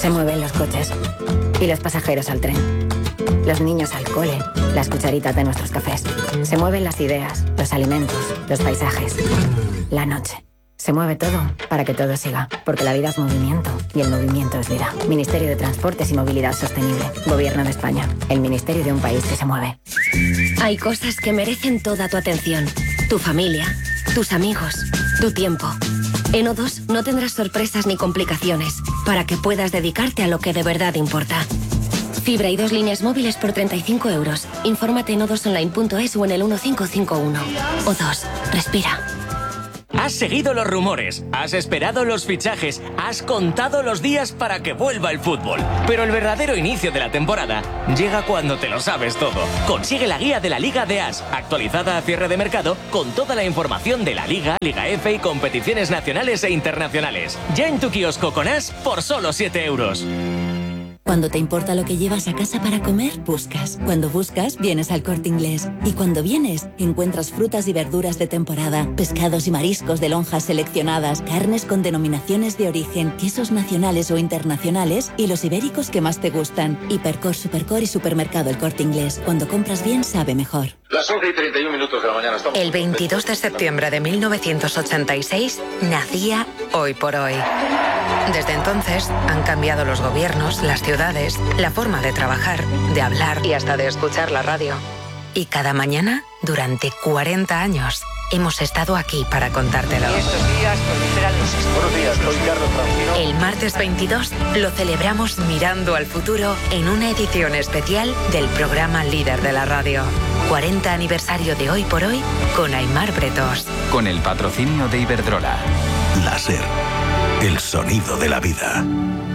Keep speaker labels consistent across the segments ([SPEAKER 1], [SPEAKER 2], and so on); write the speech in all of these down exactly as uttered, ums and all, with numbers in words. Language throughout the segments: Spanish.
[SPEAKER 1] Se mueven los coches y los pasajeros al tren. Los niños al cole, las cucharitas de nuestros cafés. Se mueven las ideas, los alimentos, los paisajes, la noche. Se mueve todo para que todo siga, porque la vida es movimiento y el movimiento es vida. Ministerio de Transportes y Movilidad Sostenible. Gobierno de España. El ministerio de un país que se mueve.
[SPEAKER 2] Hay cosas que merecen toda tu atención. Tu familia, tus amigos, tu tiempo. En O dos no tendrás sorpresas ni complicaciones para que puedas dedicarte a lo que de verdad importa. Fibra y dos líneas móviles por treinta y cinco euros. Infórmate en o dos online punto es o en el uno cinco cinco uno. O dos. Respira.
[SPEAKER 3] Has seguido los rumores, has esperado los fichajes, has contado los días para que vuelva el fútbol. Pero el verdadero inicio de la temporada llega cuando te lo sabes todo. Consigue la guía de la Liga de As, actualizada a cierre de mercado, con toda la información de la Liga, Liga F y competiciones nacionales e internacionales. Ya en tu kiosco con As por solo siete euros.
[SPEAKER 4] Cuando te importa lo que llevas a casa para comer, buscas. Cuando buscas, vienes al Corte Inglés. Y cuando vienes, encuentras frutas y verduras de temporada, pescados y mariscos de lonjas seleccionadas, carnes con denominaciones de origen, quesos nacionales o internacionales y los ibéricos que más te gustan. Hipercor, Supercor y Supermercado El Corte Inglés. Cuando compras bien, sabe mejor.
[SPEAKER 5] Las once y treinta y un minutos de la mañana. Estamos...
[SPEAKER 6] El veintidós de septiembre de mil novecientos ochenta y seis nacía Hoy por Hoy. Desde entonces han cambiado los gobiernos, las ciudades, la forma de trabajar, de hablar y hasta de escuchar la radio. Y cada mañana, durante cuarenta años, hemos estado aquí para contártelo.
[SPEAKER 7] Y estos días proliferan los históricos.
[SPEAKER 5] Buenos días, soy Carlos Francino.
[SPEAKER 6] El martes veintidós lo celebramos mirando al futuro en una edición especial del programa líder de la radio. cuarenta aniversario de Hoy por Hoy con Aimar Bretos.
[SPEAKER 8] Con el patrocinio de Iberdrola.
[SPEAKER 9] Láser. El sonido de la vida.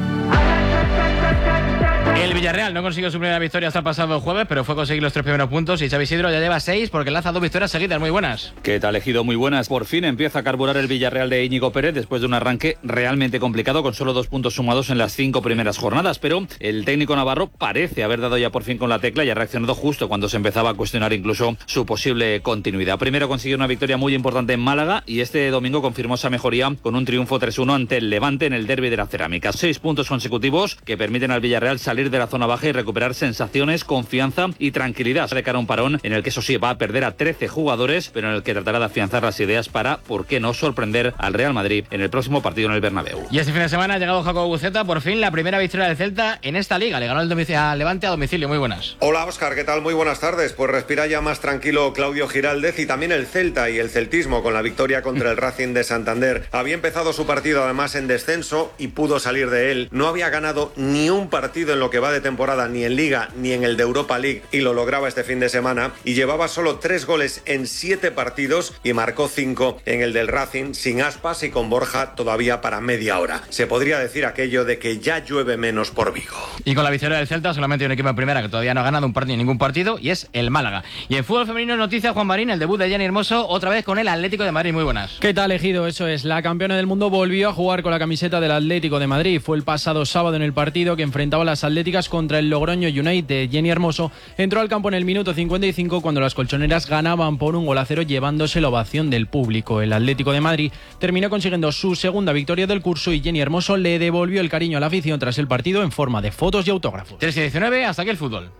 [SPEAKER 10] El Villarreal no consiguió su primera victoria hasta el pasado jueves, pero fue conseguir los tres primeros puntos y Xavi Isidro ya lleva seis porque lanza dos victorias seguidas. Muy buenas.
[SPEAKER 11] ¿Qué tal, Ejido? Muy buenas. Por fin empieza a carburar el Villarreal de Íñigo Pérez después de un arranque realmente complicado con solo dos puntos sumados en las cinco primeras jornadas, pero el técnico navarro parece haber dado ya por fin con la tecla y ha reaccionado justo cuando se empezaba a cuestionar incluso su posible continuidad. Primero consiguió una victoria muy importante en Málaga y este domingo confirmó esa mejoría con un triunfo tres uno ante el Levante en el derbi de la Cerámica. Seis puntos consecutivos que permiten al Villarreal salir de la zona baja y recuperar sensaciones, confianza y tranquilidad de cara a un parón en el que eso sí va a perder a trece jugadores, pero en el que tratará de afianzar las ideas para, por qué no, sorprender al Real Madrid en el próximo partido en el Bernabéu.
[SPEAKER 10] Y este fin de semana ha llegado Jacobo Buceta, por fin la primera victoria del Celta en esta liga. Le ganó el domicilio al Levante a domicilio. Muy buenas.
[SPEAKER 12] Hola Óscar, ¿qué tal? Muy buenas tardes. Pues respira ya más tranquilo Claudio Giraldez y también el Celta y el celtismo con la victoria contra el Racing de Santander. Había empezado su partido además en descenso y pudo salir de él. No había ganado ni un partido en lo que va de temporada, ni en Liga ni en el de Europa League, y lo lograba este fin de semana, y llevaba solo tres goles en siete partidos y marcó cinco en el del Racing, sin Aspas y con Borja todavía para media hora. Se podría decir aquello de que ya llueve menos por Vigo.
[SPEAKER 10] Y con la victoria del Celta solamente hay un equipo en primera que todavía no ha ganado un partido, ningún partido, y es el Málaga. Y en fútbol femenino noticia Juan Marín, el debut de Jenny Hermoso otra vez con el Atlético de Madrid. Muy buenas.
[SPEAKER 13] ¿Qué tal, Ejido? Eso es, la campeona del mundo volvió a jugar con la camiseta del Atlético de Madrid. Fue el pasado sábado en el partido que enfrentaba a las atléticas contra el Logroño United. Jenny Hermoso entró al campo en el minuto cincuenta y cinco cuando las colchoneras ganaban por un gol a cero, llevándose la ovación del público. El Atlético de Madrid terminó consiguiendo su segunda victoria del curso y Jenny Hermoso le devolvió el cariño a la afición tras el partido en forma de fotos y autógrafos.
[SPEAKER 10] tres y diecinueve, hasta aquí el fútbol.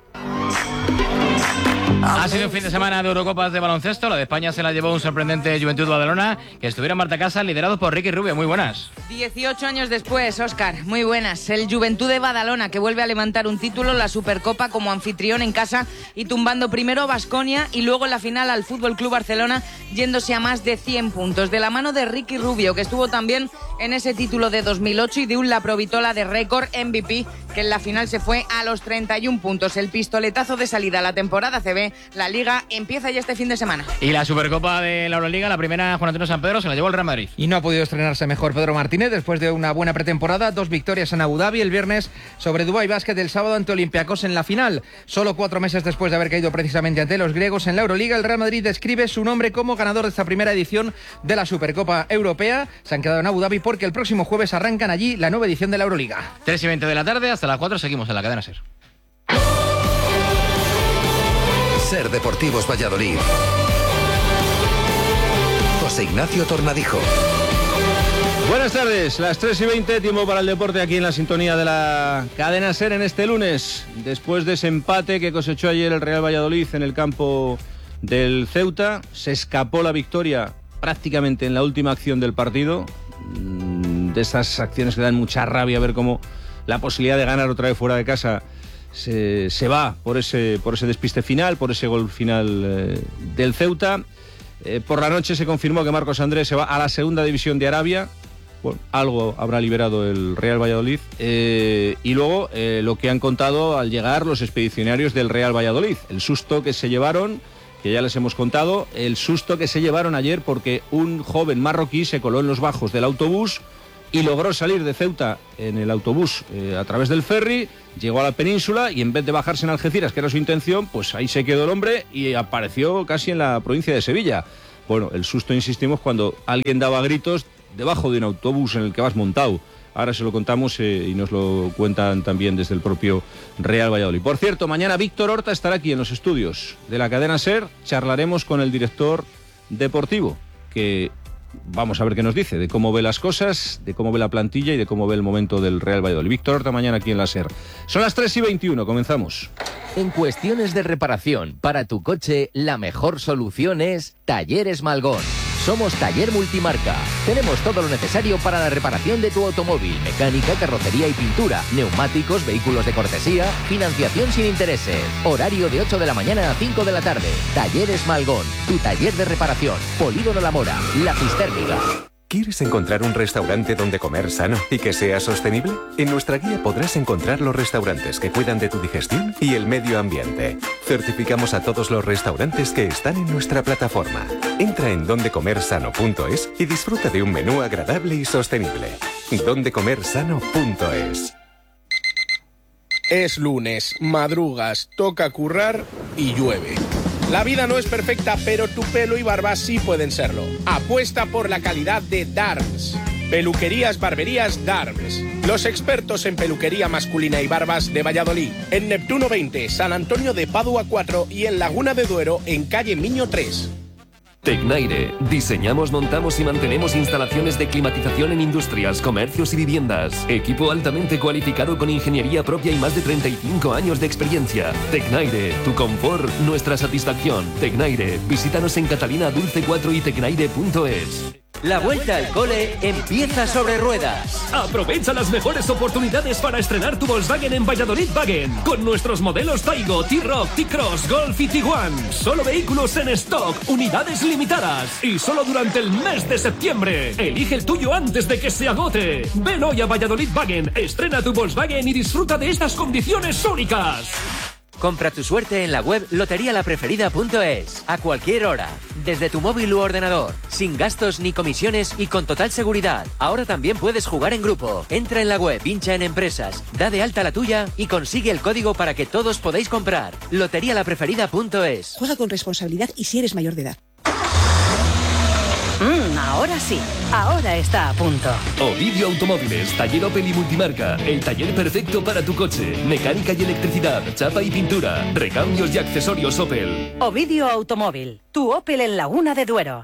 [SPEAKER 10] Ha sido un fin de semana de Eurocopas de baloncesto. La de España se la llevó un sorprendente Juventud Badalona, que estuvieron en Marta Casa, liderados por Ricky Rubio. Muy buenas.
[SPEAKER 14] dieciocho años después, Óscar, muy buenas. El Juventud de Badalona, que vuelve a levantar un título, la Supercopa, como anfitrión en casa y tumbando primero a Baskonia y luego en la final al Fútbol Club Barcelona, yéndose a más de cien puntos. De la mano de Ricky Rubio, que estuvo también en ese título de dos mil ocho, y de un Laprovitola de récord M V P, que en la final se fue a los treinta y un puntos. El pistoletazo de salida a la temporada C B. La Liga empieza ya este fin de semana.
[SPEAKER 10] Y la Supercopa de la Euroliga, la primera, Juan Antonio San Pedro, se la llevó el Real Madrid.
[SPEAKER 15] Y no ha podido estrenarse mejor Pedro Martínez después de una buena pretemporada. Dos victorias en Abu Dhabi el viernes sobre Dubai Basket, el sábado ante Olympiacos en la final. Solo cuatro meses después de haber caído precisamente ante los griegos en la Euroliga, el Real Madrid describe su nombre como ganador de esta primera edición de la Supercopa Europea. Se han quedado en Abu Dhabi porque el próximo jueves arrancan allí la nueva edición de la Euroliga.
[SPEAKER 10] tres y veinte de la tarde, hasta las cuatro seguimos en la cadena SER.
[SPEAKER 9] SER Deportivos Valladolid. José Ignacio Tornadijo.
[SPEAKER 16] Buenas tardes, las tres y veinte, tiempo para el deporte aquí en la sintonía de la cadena SER en este lunes. Después de ese empate que cosechó ayer el Real Valladolid en el campo del Ceuta, se escapó la victoria prácticamente en la última acción del partido. De esas acciones que dan mucha rabia ver cómo la posibilidad de ganar otra vez fuera de casa se, se va por ese, por ese despiste final, por ese gol final eh, del Ceuta. Eh, por la noche se confirmó que Marcos Andrés se va a la segunda división de Arabia. Bueno, algo habrá liberado el Real Valladolid. Eh, y luego eh, lo que han contado al llegar los expedicionarios del Real Valladolid. El susto que se llevaron, que ya les hemos contado, el susto que se llevaron ayer porque un joven marroquí se coló en los bajos del autobús y logró salir de Ceuta en el autobús eh, a través del ferry, llegó a la península y en vez de bajarse en Algeciras, que era su intención, pues ahí se quedó el hombre y apareció casi en la provincia de Sevilla. Bueno, el susto, insistimos, cuando alguien daba gritos debajo de un autobús en el que vas montado. Ahora se lo contamos eh, y nos lo cuentan también desde el propio Real Valladolid. Por cierto, mañana Víctor Horta estará aquí en los estudios de la cadena SER. Charlaremos con el director deportivo, que vamos a ver qué nos dice, de cómo ve las cosas, de cómo ve la plantilla y de cómo ve el momento del Real Valladolid. Víctor Horta mañana aquí en la SER. Son las tres y veintiuno, comenzamos.
[SPEAKER 17] En cuestiones de reparación para tu coche, la mejor solución es Talleres Malgón. Somos Taller Multimarca. Tenemos todo lo necesario para la reparación de tu automóvil, mecánica, carrocería y pintura, neumáticos, vehículos de cortesía, financiación sin intereses. Horario de ocho de la mañana a cinco de la tarde. Talleres Malgón, tu taller de reparación. Polígono La Mora, La Cistérmiga.
[SPEAKER 18] ¿Quieres encontrar un restaurante donde comer sano y que sea sostenible? En nuestra guía podrás encontrar los restaurantes que cuidan de tu digestión y el medio ambiente. Certificamos a todos los restaurantes que están en nuestra plataforma. Entra en donde comer sano punto es y disfruta de un menú agradable y sostenible. donde comer sano punto es.
[SPEAKER 19] Es lunes, madrugas, toca currar y llueve. La vida no es perfecta, pero tu pelo y barba sí pueden serlo. Apuesta por la calidad de Darms. Peluquerías, barberías, Darms. Los expertos en peluquería masculina y barbas de Valladolid. En Neptuno veinte, San Antonio de Padua cuatro y en Laguna de Duero, en calle Miño tres.
[SPEAKER 20] Tecnaire. Diseñamos, montamos y mantenemos instalaciones de climatización en industrias, comercios y viviendas. Equipo altamente cualificado con ingeniería propia y más de treinta y cinco años de experiencia. Tecnaire. Tu confort, nuestra satisfacción. Tecnaire. Visítanos en Catalina Dulce cuatro y tecnaire punto es.
[SPEAKER 21] La vuelta al cole empieza sobre ruedas.
[SPEAKER 22] Aprovecha las mejores oportunidades para estrenar tu Volkswagen en Valladolid Wagen. Con nuestros modelos Taigo, T-Roc, T-Cross, Golf y Tiguan. Solo vehículos en stock, unidades limitadas. Y solo durante el mes de septiembre. Elige el tuyo antes de que se agote. Ven hoy a Valladolid Wagen, estrena tu Volkswagen y disfruta de estas condiciones únicas.
[SPEAKER 21] Compra tu suerte en la web lotería la preferida punto es. A cualquier hora, desde tu móvil u ordenador, sin gastos ni comisiones y con total seguridad. Ahora también puedes jugar en grupo. Entra en la web, pincha en empresas, da de alta la tuya y consigue el código para que todos podáis comprar. lotería la preferida punto es.
[SPEAKER 23] Juega con responsabilidad y si eres mayor de edad.
[SPEAKER 24] Mm, ahora sí, ahora está a punto.
[SPEAKER 22] Ovidio Automóviles, taller Opel y multimarca. El taller perfecto para tu coche. Mecánica y electricidad, chapa y pintura, recambios y accesorios Opel.
[SPEAKER 24] Ovidio Automóvil, tu Opel en Laguna de Duero.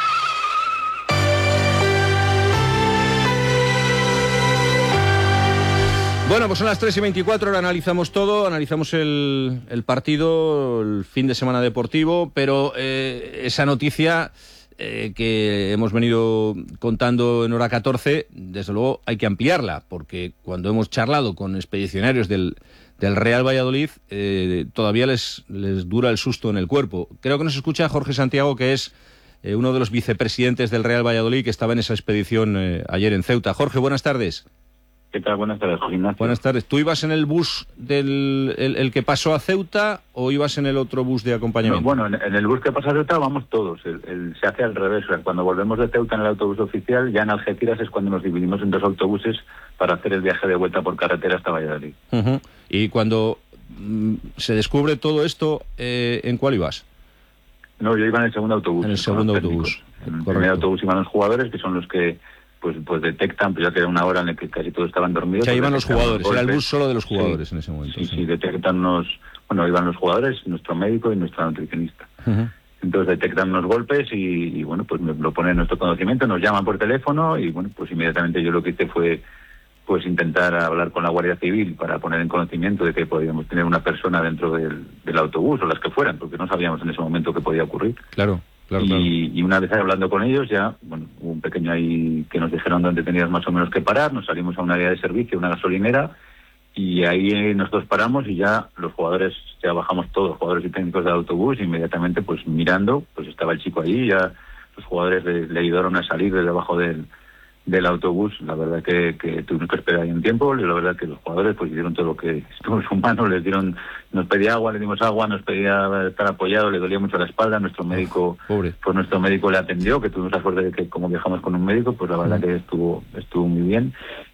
[SPEAKER 16] Bueno, pues son las tres y veinticuatro, ahora analizamos todo, analizamos el, el partido, el fin de semana deportivo, pero eh, esa noticia... Eh, que hemos venido contando en hora catorce, desde luego hay que ampliarla, porque cuando hemos charlado con expedicionarios del, del Real Valladolid, eh, todavía les, les dura el susto en el cuerpo. Creo que nos escucha Jorge Santiago, que es eh, uno de los vicepresidentes del Real Valladolid, que estaba en esa expedición eh, ayer en Ceuta. Jorge, buenas tardes.
[SPEAKER 25] ¿Qué tal? Buenas tardes, José Ignacio.
[SPEAKER 16] Buenas tardes. ¿Tú ibas en el bus del el, el que pasó a Ceuta o ibas en el otro bus de acompañamiento?
[SPEAKER 25] No, bueno, en, en el bus que pasa a Ceuta vamos todos. El, el, se hace al revés. O sea, cuando volvemos de Ceuta en el autobús oficial, ya en Algeciras es cuando nos dividimos en dos autobuses para hacer el viaje de vuelta por carretera hasta Valladolid.
[SPEAKER 16] Uh-huh. Y cuando mm, se descubre todo esto, eh, ¿en cuál ibas?
[SPEAKER 25] No, yo iba en el segundo autobús.
[SPEAKER 16] En el segundo autobús.
[SPEAKER 25] En el primer autobús iban los jugadores, que son los que pues pues detectan, pues ya que era una hora en la que casi todos estaban dormidos.
[SPEAKER 16] Ya
[SPEAKER 25] pues
[SPEAKER 16] iban los jugadores,
[SPEAKER 25] los
[SPEAKER 16] era el bus solo de los jugadores
[SPEAKER 25] sí,
[SPEAKER 16] en ese momento.
[SPEAKER 25] Sí,
[SPEAKER 16] sí,
[SPEAKER 25] sí, detectan unos, bueno, iban los jugadores, nuestro médico y nuestra nutricionista.
[SPEAKER 16] Uh-huh.
[SPEAKER 25] Entonces detectan unos golpes y, y bueno, pues me lo ponen en nuestro conocimiento, nos llaman por teléfono y bueno, pues inmediatamente yo lo que hice fue pues intentar hablar con la Guardia Civil para poner en conocimiento de que podíamos tener una persona dentro del, del autobús o las que fueran, porque no sabíamos en ese momento qué podía ocurrir.
[SPEAKER 16] Claro, claro,
[SPEAKER 25] y,
[SPEAKER 16] claro.
[SPEAKER 25] y una vez hablando con ellos ya, bueno, hubo un pequeño ahí que nos dijeron dónde teníamos más o menos que parar, nos salimos a un área de servicio, una gasolinera, y ahí nosotros paramos y ya los jugadores, ya bajamos todos, jugadores y técnicos del autobús, e inmediatamente pues mirando, pues estaba el chico ahí, ya los jugadores le, le ayudaron a salir de debajo del del autobús. La verdad que, que tuvimos que esperar ahí un tiempo, y la verdad que los jugadores pues hicieron todo lo que estuvo en su mano, les dieron, nos pedía agua, le dimos agua, nos pedía estar apoyado, le dolía mucho la espalda, nuestro médico,
[SPEAKER 16] Pobre.
[SPEAKER 25] pues nuestro médico le atendió, que tuvimos la suerte de que como viajamos con un médico, pues la verdad que estuvo, estuvo muy bien,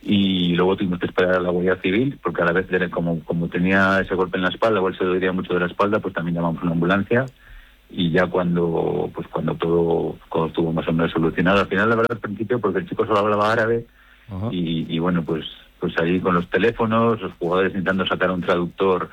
[SPEAKER 25] y luego tuvimos que esperar a la Guardia Civil, porque a la vez como, como tenía ese golpe en la espalda, o él se dolía mucho de la espalda, pues también llamamos una ambulancia. Y ya cuando pues cuando todo, todo estuvo más o menos solucionado, al final la verdad al principio, porque el chico solo hablaba árabe, y, y bueno, pues pues ahí con los teléfonos, los jugadores intentando sacar un traductor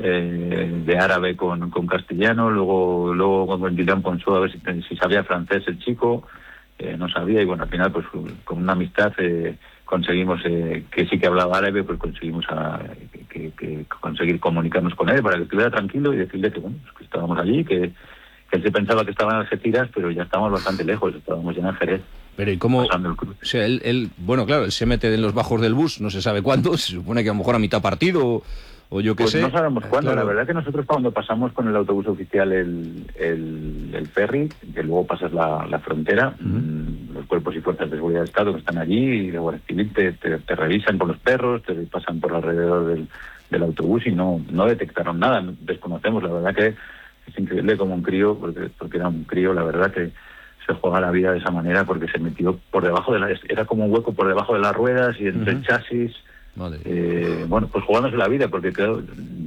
[SPEAKER 25] eh, de árabe con, con castellano, luego luego con Julián Ponceau a ver si, si sabía francés el chico, eh, no sabía, y bueno, al final pues con una amistad eh, conseguimos eh, que sí que hablaba árabe, pues conseguimos a, que, que, que conseguir comunicarnos con él para que estuviera tranquilo y decirle que bueno, pues que estábamos allí, que que él se pensaba que estaba en Algeciras, pero ya estábamos bastante lejos, estábamos ya en Jerez.
[SPEAKER 16] Pero ¿y cómo? O sea, él, él, bueno, claro, él se mete en los bajos del bus, no se sabe cuándo, se supone que a lo mejor a mitad partido, o, o yo qué
[SPEAKER 25] pues
[SPEAKER 16] sé.
[SPEAKER 25] no sabemos cuándo,
[SPEAKER 16] claro.
[SPEAKER 25] La verdad que nosotros cuando pasamos con el autobús oficial el, el, el ferry, que luego pasas la, la frontera, uh-huh. los cuerpos y fuerzas de seguridad de Estado que están allí, y la Guardia Civil te, te, te revisan con los perros, te pasan por alrededor del, del autobús y no, no detectaron nada, desconocemos, la verdad que es increíble como un crío, porque, porque era un crío, la verdad que se juega la vida de esa manera, porque se metió por debajo de la... Era como un hueco por debajo de las ruedas y entre uh-huh. el chasis. Eh, bueno, pues jugándose la vida, porque claro,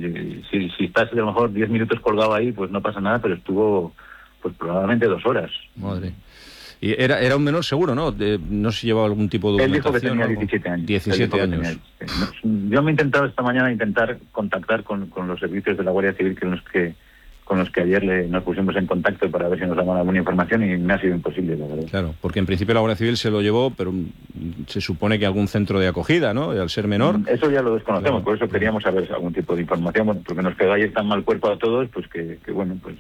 [SPEAKER 25] si, si estás a lo mejor diez minutos colgado ahí, pues no pasa nada, pero estuvo pues probablemente dos horas.
[SPEAKER 16] Madre. Y era, era un menor seguro, ¿no? De, no se llevaba algún tipo de documentación.
[SPEAKER 25] Él dijo que tenía diecisiete años.
[SPEAKER 16] diecisiete años.
[SPEAKER 25] Tenía, yo me he intentado esta mañana intentar contactar con, con los servicios de la Guardia Civil que los que con los que ayer le, nos pusimos en contacto para ver si nos daban alguna información, y me ha sido imposible, la verdad.
[SPEAKER 16] Claro, porque en principio la Guardia Civil se lo llevó, pero se supone que algún centro de acogida, ¿no? Y al ser menor...
[SPEAKER 25] Eso ya lo desconocemos,
[SPEAKER 16] claro.
[SPEAKER 25] Por eso queríamos saber algún tipo de información, bueno, porque nos quedó ayer tan mal cuerpo a todos, pues que, que bueno, pues...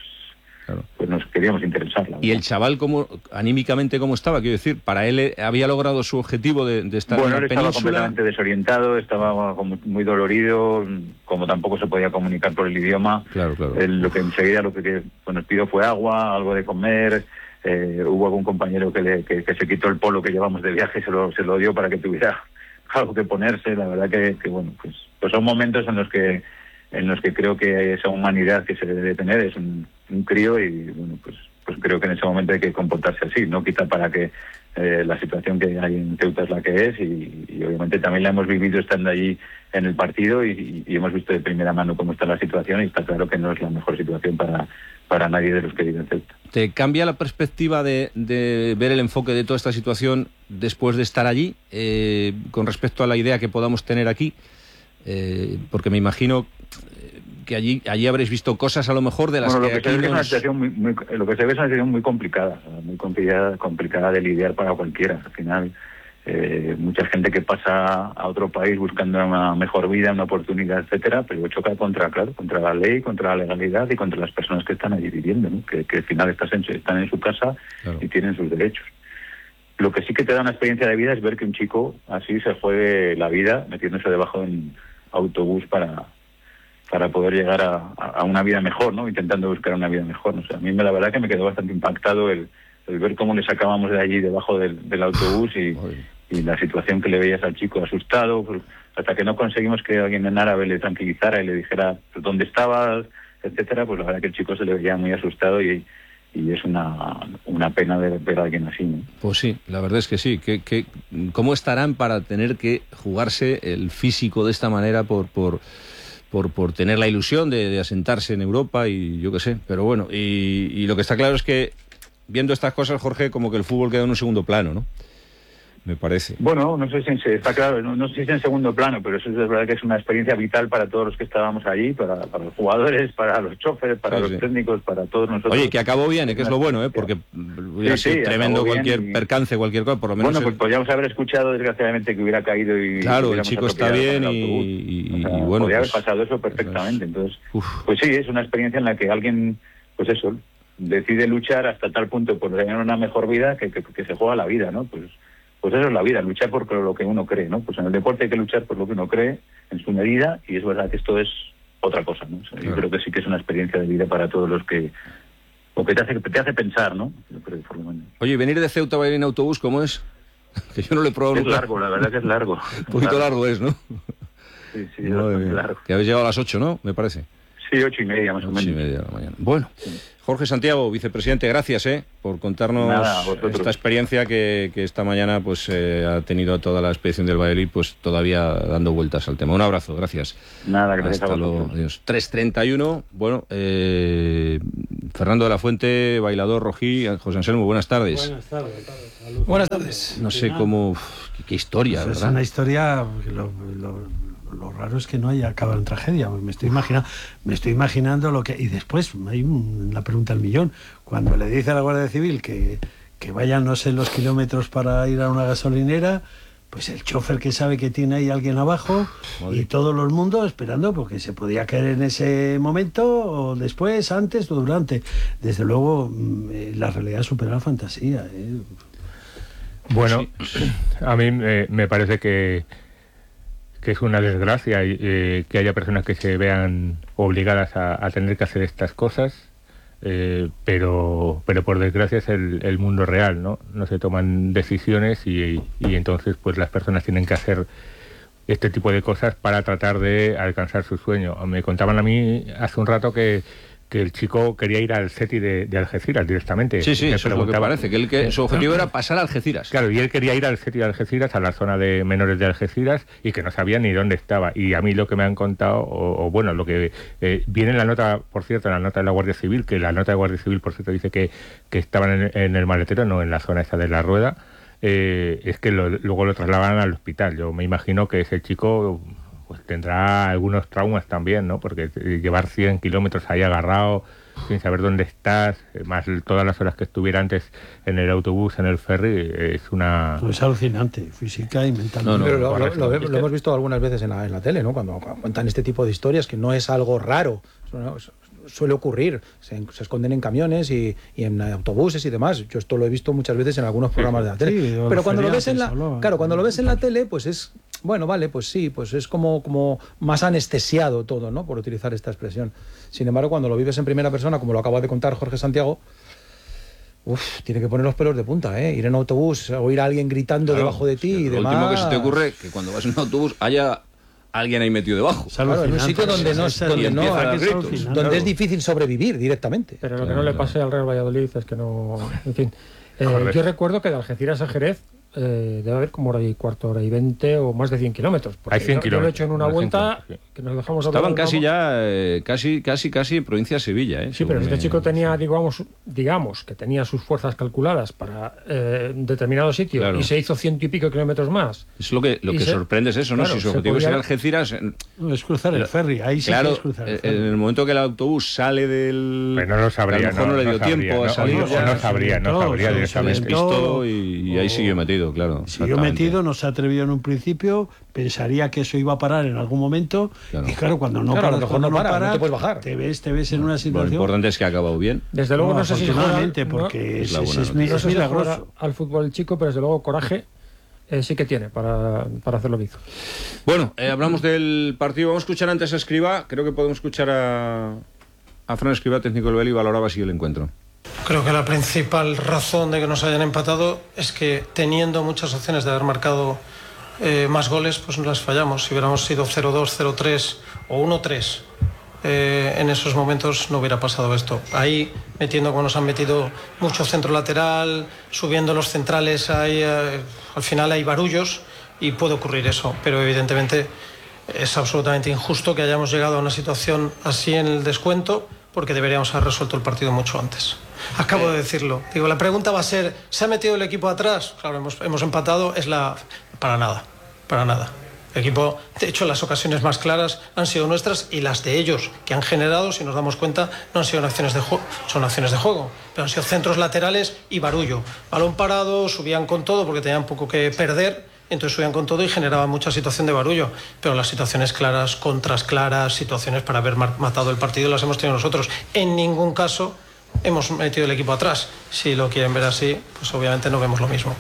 [SPEAKER 16] Claro.
[SPEAKER 25] Pues nos queríamos interesar.
[SPEAKER 16] ¿Y el chaval cómo, anímicamente cómo estaba? Quiero decir, ¿para él había logrado su objetivo de, de estar
[SPEAKER 25] bueno,
[SPEAKER 16] en la
[SPEAKER 25] él estaba
[SPEAKER 16] península?
[SPEAKER 25] completamente desorientado, estaba como muy dolorido, como tampoco se podía comunicar por el idioma.
[SPEAKER 16] Claro, claro.
[SPEAKER 25] Él, lo que enseguida lo que pues, nos pidió fue agua, algo de comer. Eh, hubo algún compañero que, le, que, que se quitó el polo que llevamos de viaje y se lo, se lo dio para que tuviera algo que ponerse. La verdad que, que bueno, pues, pues son momentos en los que en los que creo que esa humanidad que se debe tener es un, un crío, y bueno, pues pues creo que en ese momento hay que comportarse así, no quita para que eh, la situación que hay en Ceuta es la que es, y, y obviamente también la hemos vivido estando allí en el partido, y, y hemos visto de primera mano cómo está la situación, y está claro que no es la mejor situación para, para nadie de los que viven en Ceuta.
[SPEAKER 16] ¿Te cambia la perspectiva de, de ver el enfoque de toda esta situación después de estar allí, eh, con respecto a la idea que podamos tener aquí? Eh, porque me imagino que allí allí habréis visto cosas a lo mejor de las
[SPEAKER 25] bueno,
[SPEAKER 16] que,
[SPEAKER 25] lo que
[SPEAKER 16] aquí
[SPEAKER 25] se ve
[SPEAKER 16] nos...
[SPEAKER 25] es una situación muy, muy, lo que se ve es una situación muy complicada, muy complicada, complicada de lidiar para cualquiera. Al final, eh, mucha gente que pasa a otro país buscando una mejor vida, una oportunidad, etcétera, pero choca contra, claro, contra la ley, contra la legalidad y contra las personas que están allí viviendo, ¿no? que, que al final están en, están en su casa, claro, y tienen sus derechos. Lo que sí que te da una experiencia de vida es ver que un chico así se juegue la vida metiéndose debajo de un autobús para para poder llegar a, a una vida mejor, ¿no? Intentando buscar una vida mejor. O sea, a mí me, la verdad que me quedó bastante impactado el, el ver cómo le sacábamos de allí debajo del, del autobús, y, y la situación que le veías al chico asustado, pues, hasta que no conseguimos que alguien en árabe le tranquilizara y le dijera dónde estabas, etcétera, pues la verdad que el chico se le veía muy asustado, y, y es una, una pena de ver a alguien así, ¿no?
[SPEAKER 16] Pues sí, la verdad es que sí. Que, que, ¿Cómo estarán para tener que jugarse el físico de esta manera por... por... Por, por tener la ilusión de, de asentarse en Europa y yo qué sé, pero bueno, y, y lo que está claro es que viendo estas cosas, Jorge, como que el fútbol queda en un segundo plano, ¿no? me parece.
[SPEAKER 25] Bueno, no sé si está claro, no, no sé si es en segundo plano, pero eso es verdad que es una experiencia vital para todos los que estábamos allí, para, para los jugadores, para los choferes, para sí, los sí. técnicos, para todos nosotros.
[SPEAKER 16] Oye, que acabó bien, ¿eh? Que es lo bueno, ¿eh? Porque hubiera sí, sido sí, tremendo cualquier y... percance, cualquier cosa, por lo menos...
[SPEAKER 25] Bueno, pues
[SPEAKER 16] el...
[SPEAKER 25] podríamos haber escuchado, desgraciadamente, que hubiera caído y...
[SPEAKER 16] Claro, el chico está bien y, y,
[SPEAKER 25] o sea,
[SPEAKER 16] y bueno...
[SPEAKER 25] Podría
[SPEAKER 16] pues,
[SPEAKER 25] haber pasado eso perfectamente, entonces... Uf. Pues sí, es una experiencia en la que alguien, pues eso, decide luchar hasta tal punto por tener una mejor vida que, que, que se juega la vida, ¿no? Pues... Pues eso es la vida, luchar por lo que uno cree, ¿no? Pues en el deporte hay que luchar por lo que uno cree, en su medida, y es verdad que esto es otra cosa, ¿no? O sea, claro. Yo creo que sí que es una experiencia de vida para todos los que... O que te hace, te hace pensar, ¿no? Yo creo que por lo menos.
[SPEAKER 16] Oye, venir de Ceuta a ir en autobús, ¿cómo es? Que yo no lo he probado
[SPEAKER 25] es
[SPEAKER 16] nunca.
[SPEAKER 25] Es largo, la verdad que es largo.
[SPEAKER 16] Un poquito largo. largo es, ¿no?
[SPEAKER 25] Sí, sí, es bastante largo.
[SPEAKER 16] Que habéis llegado a las ocho, ¿no? Me parece.
[SPEAKER 25] Sí, ocho y media más o menos.
[SPEAKER 16] Ocho y media de la mañana. Bueno, Jorge Santiago, vicepresidente, gracias eh, por contarnos Nada, esta experiencia que, que esta mañana pues eh, ha tenido a toda la expedición del Valladolid pues todavía dando vueltas al tema. Un abrazo, gracias.
[SPEAKER 25] Nada, gracias
[SPEAKER 16] Hasta
[SPEAKER 25] a
[SPEAKER 16] luego. Adiós. tres treinta y uno, bueno, eh, Fernando de la Fuente, bailador rojí, José Anselmo, buenas tardes.
[SPEAKER 1] Buenas tardes. Tardes.
[SPEAKER 2] Buenas tardes.
[SPEAKER 16] No sé cómo, uf, qué, qué historia,
[SPEAKER 2] pues
[SPEAKER 16] ¿verdad?
[SPEAKER 2] Es una historia, lo, lo, lo raro es que no haya acabado en tragedia. Me estoy imaginando, me estoy imaginando lo que... Y después hay una pregunta al millón. Cuando le dice a la Guardia Civil que, que vayan no sé los kilómetros para ir a una gasolinera, pues el chofer que sabe que tiene ahí alguien abajo Madre. Y todo el mundo esperando porque se podía caer en ese momento o después, antes o durante. Desde luego la realidad supera la fantasía, ¿eh?
[SPEAKER 3] Bueno, sí. A mí eh, me parece que que es una desgracia eh, que haya personas que se vean obligadas a, a tener que hacer estas cosas, eh, pero pero por desgracia es el, el mundo real, ¿no? No se toman decisiones y, y entonces pues las personas tienen que hacer este tipo de cosas para tratar de alcanzar su sueño. Me contaban a mí hace un rato que que el chico quería ir al SETI de, de Algeciras directamente.
[SPEAKER 16] Sí, sí, eso es lo que parece, que, él, que su objetivo era pasar a Algeciras.
[SPEAKER 3] Claro, y él quería ir al SETI de Algeciras, a la zona de menores de Algeciras, y que no sabía ni dónde estaba. Y a mí lo que me han contado, o, o bueno, lo que eh, viene en la nota, por cierto, en la nota de la Guardia Civil, que la nota de Guardia Civil, por cierto, dice que, que estaban en, en el maletero, no en la zona esa de la rueda, eh, es que lo, luego lo trasladan al hospital. Yo me imagino que ese chico... pues tendrá algunos traumas también, ¿no? Porque llevar cien kilómetros ahí agarrado, sin saber dónde estás, más todas las horas que estuviera antes en el autobús, en el ferry, es una...
[SPEAKER 2] Pues es alucinante, física y mental. No, no,
[SPEAKER 4] Pero lo, lo, lo, lo hemos visto algunas veces en la, en la tele, ¿no? Cuando cuentan este tipo de historias, que no es algo raro, ¿no? Suele ocurrir, se, se esconden en camiones y, y en autobuses y demás. Yo esto lo he visto muchas veces en algunos programas de la tele. Sí, pero cuando lo ves en la, hablaba, claro, cuando lo ves en la tele, pues es, bueno, vale, pues sí, pues es como, como más anestesiado todo, ¿no? Por utilizar esta expresión. Sin embargo, cuando lo vives en primera persona, como lo acaba de contar Jorge Santiago, uf, tiene que poner los pelos de punta, ¿eh? Ir en autobús, oír a alguien gritando claro, debajo de ti y
[SPEAKER 16] lo
[SPEAKER 2] demás.
[SPEAKER 16] Lo último que se te ocurre es que cuando vas en un autobús haya alguien ahí metido debajo.
[SPEAKER 2] Claro, en un sitio donde no, donde, no, gritos, donde es difícil sobrevivir directamente.
[SPEAKER 1] Pero lo que no le pase al Real Valladolid es que no... En fin, eh, yo recuerdo que de Algeciras a Jerez eh, debe haber como hora y cuarto, hora y veinte o más de cien kilómetros.
[SPEAKER 3] Hay cien
[SPEAKER 1] yo,
[SPEAKER 3] kilómetros.
[SPEAKER 1] Yo lo he hecho en una vuelta que nos dejamos...
[SPEAKER 16] Estaban casi ya, eh, casi, casi, casi en provincia de Sevilla. Eh,
[SPEAKER 1] sí, pero este me... chico tenía, digamos, digamos, que tenía sus fuerzas calculadas para eh, determinado sitio claro. y se hizo ciento y pico kilómetros más.
[SPEAKER 16] Es lo que, lo que se... sorprende es eso, ¿no? Claro, si su objetivo podía... es ir a Algeciras...
[SPEAKER 2] No, es cruzar el ferry, ahí sí
[SPEAKER 16] claro,
[SPEAKER 2] que es cruzar el ferry.
[SPEAKER 16] En el momento que el autobús sale del...
[SPEAKER 3] Pero no lo sabría,
[SPEAKER 16] a lo mejor no, no le dio
[SPEAKER 3] no sabría,
[SPEAKER 16] tiempo
[SPEAKER 3] no,
[SPEAKER 16] a salir.
[SPEAKER 3] No, ya, no sabría, no sabría
[SPEAKER 2] se
[SPEAKER 3] directamente.
[SPEAKER 2] Se
[SPEAKER 16] despistó y, y ahí siguió metido, claro.
[SPEAKER 2] Siguió metido, no se atrevió en un principio, pensaría que eso iba a parar en algún momento claro. y claro, cuando no
[SPEAKER 4] claro,
[SPEAKER 2] paras,
[SPEAKER 4] a lo mejor no,
[SPEAKER 2] no
[SPEAKER 4] para,
[SPEAKER 2] paras,
[SPEAKER 4] no te puedes bajar.
[SPEAKER 2] Te ves, te ves en
[SPEAKER 16] bueno,
[SPEAKER 2] una situación...
[SPEAKER 16] Lo importante es que ha acabado bien.
[SPEAKER 1] Desde luego no, no sé si
[SPEAKER 2] afortunadamente, porque es, es, es, es, es milagroso.
[SPEAKER 1] Al fútbol chico, pero desde luego coraje eh, sí que tiene para, para hacerlo bien.
[SPEAKER 16] Bueno, eh, hablamos del partido. Vamos a escuchar antes a Escribá. Creo que podemos escuchar a, a Fran Escribá, técnico del Beli, y valoraba así el encuentro.
[SPEAKER 7] Creo que la principal razón de que nos hayan empatado es que teniendo muchas opciones de haber marcado eh, más goles, pues no las fallamos. Si hubiéramos sido cero dos, cero tres o uno tres, eh, en esos momentos no hubiera pasado esto. Ahí, metiendo como nos han metido mucho centro lateral, subiendo los centrales, hay, eh, al final hay barullos y puede ocurrir eso. Pero evidentemente es absolutamente injusto que hayamos llegado a una situación así en el descuento, porque deberíamos haber resuelto el partido mucho antes. Acabo de decirlo. Digo, la pregunta va a ser, ¿se ha metido el equipo atrás? Claro, hemos, hemos empatado, es la... Para nada, para nada. El equipo, de hecho, las ocasiones más claras han sido nuestras y las de ellos, que han generado, si nos damos cuenta, no han sido acciones de juego, son acciones de juego, pero han sido centros laterales y barullo. Balón parado, subían con todo porque tenían poco que perder, entonces subían con todo y generaban mucha situación de barullo. Pero las situaciones claras, contras claras, situaciones para haber matado el partido las hemos tenido nosotros. En ningún caso hemos metido el equipo atrás. Si lo quieren ver así, pues obviamente no vemos lo mismo.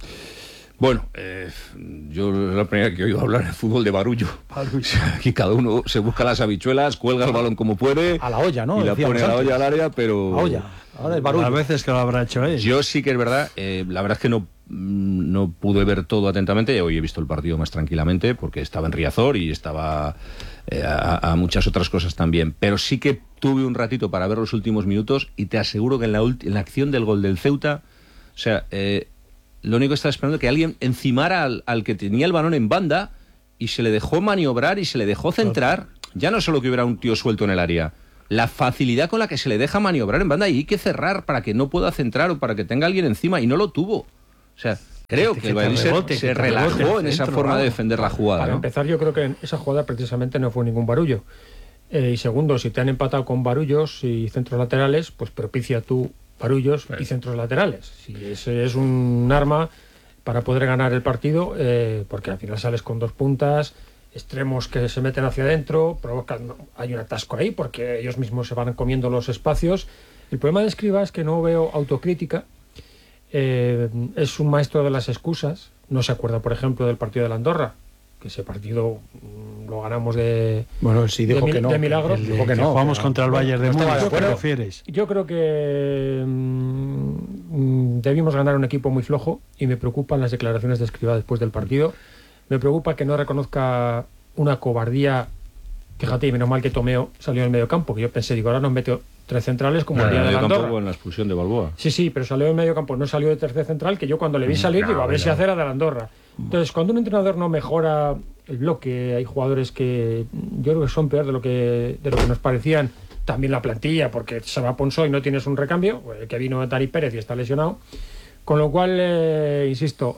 [SPEAKER 16] Bueno, eh, yo es la primera que he oído hablar en fútbol de barullo. barullo. Aquí cada uno se busca las habichuelas, cuelga el balón como puede.
[SPEAKER 4] A la olla, ¿no?
[SPEAKER 16] Y la pone a la olla al área, pero...
[SPEAKER 4] A olla. Ahora el barullo.
[SPEAKER 2] A veces que lo habrá hecho él.
[SPEAKER 16] Yo sí que es verdad, eh, la verdad es que no, no pude ver todo atentamente. Hoy he visto el partido más tranquilamente porque estaba en Riazor y estaba eh, a, a muchas otras cosas también. Pero sí que tuve un ratito para ver los últimos minutos y te aseguro que en la, en la acción del gol del Ceuta, o sea... Eh, lo único que estaba esperando es que alguien encimara al, al que tenía el balón en banda y se le dejó maniobrar y se le dejó centrar. Ya no solo que hubiera un tío suelto en el área, la facilidad con la que se le deja maniobrar en banda y hay que cerrar para que no pueda centrar o para que tenga alguien encima y no lo tuvo. O sea, creo que, que el Valladolid se, se relajó en esa forma de defender la jugada.
[SPEAKER 1] Para
[SPEAKER 16] ¿no?
[SPEAKER 1] empezar, yo creo que en esa jugada precisamente no fue ningún barullo. Eh, y segundo, si te han empatado con barullos y centros laterales, pues propicia tú barullos y centros laterales. Si ese es un arma para poder ganar el partido, eh, porque al final sales con dos puntas, extremos que se meten hacia adentro, provocan, hay un atasco ahí porque ellos mismos se van comiendo los espacios. El problema de Escribá es que no veo autocrítica, eh, es un maestro de las excusas, no se acuerda, por ejemplo, del partido de la Andorra, que ese partido mmm, lo ganamos de
[SPEAKER 4] bueno sí dijo
[SPEAKER 1] de,
[SPEAKER 4] que no
[SPEAKER 1] de milagro.
[SPEAKER 4] El, dijo que no
[SPEAKER 2] jugamos
[SPEAKER 4] que
[SPEAKER 2] contra el Bayern de Múnich.
[SPEAKER 1] ¿Qué
[SPEAKER 2] prefieres?
[SPEAKER 1] Yo creo que mmm, debimos ganar un equipo muy flojo y me preocupan las declaraciones de Escribá después del partido. Me preocupa que no reconozca una cobardía. Fíjate, y menos mal que Tomeo salió en el medio campo, que yo pensé, digo, ahora nos metió tres centrales como el día de la Andorra.
[SPEAKER 16] En la expulsión de Balboa.
[SPEAKER 1] Sí, sí, pero salió en medio campo, no salió de tercer central, que yo cuando le vi salir, no, digo, a ver no. si hace la de la Andorra. Entonces, cuando un entrenador no mejora el bloque, hay jugadores que yo creo que son peor de lo que de lo que nos parecían, también la plantilla, porque se va Ponso y no tienes un recambio, el que vino Dani Pérez y está lesionado, con lo cual, eh, insisto,